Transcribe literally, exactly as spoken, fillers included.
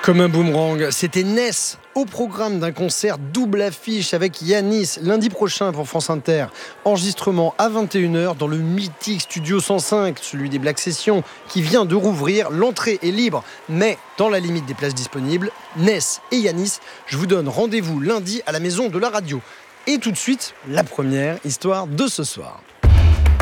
Comme un boomerang, c'était Ness au programme d'un concert double affiche avec Yanis lundi prochain pour France Inter. Enregistrement à vingt et une heures dans le mythique Studio cent cinq, celui des Black Sessions, qui vient de rouvrir. L'entrée est libre, mais dans la limite des places disponibles. Ness et Yanis, je vous donne rendez-vous lundi à la Maison de la Radio. Et tout de suite, la première histoire de ce soir.